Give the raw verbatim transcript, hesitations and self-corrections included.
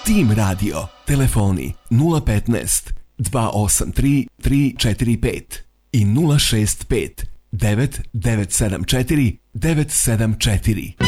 Tim Radio. Telefoni nula petnaest dva osam tri tri četiri pet i nula šest pet devet devet sedam četiri devet sedam četiri.